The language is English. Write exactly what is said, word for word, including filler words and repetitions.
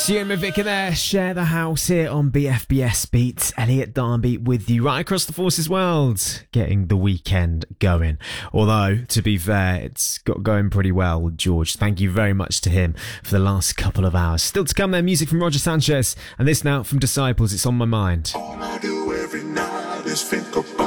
Stuart McVicker there, share the house here on B F B S Beats. Elliot Darby with you right across the Forces world, getting the weekend going. Although, to be fair, it's got going pretty well with George. Thank you very much to him for the last couple of hours. Still to come there, music from Roger Sanchez, and this now from Disciples, It's On My Mind. All I do every night is think about